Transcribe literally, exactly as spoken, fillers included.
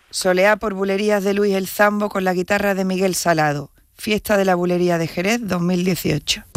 Soleá por bulerías de Luis el Zambo con la guitarra de Miguel Salado. Fiesta de la Bulería de Jerez dos mil dieciocho.